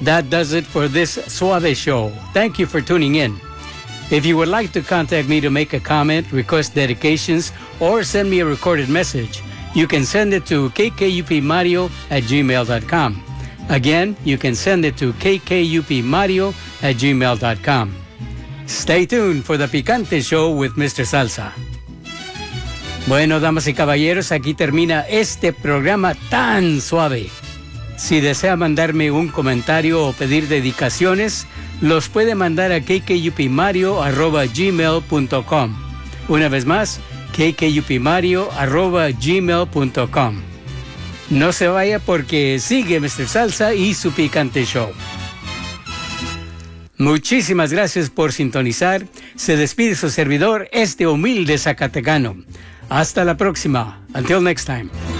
That does it for this Suave Show. Thank you for tuning in. If you would like to contact me to make a comment, request dedications, or send me a recorded message, you can send it to kkupmario@gmail.com. Again, you can send it to kkupmario@gmail.com. Stay tuned for the Picante Show with Mr. Salsa. Bueno, damas y caballeros, aquí termina este programa tan suave. Si desea mandarme un comentario o pedir dedicaciones, los puede mandar a kkupmario@gmail.com. Una vez más, kkupmario@gmail.com. No se vaya porque sigue Mr. Salsa y su Picante Show. Muchísimas gracias por sintonizar. Se despide su servidor, este humilde zacatecano. Hasta la próxima. Until next time.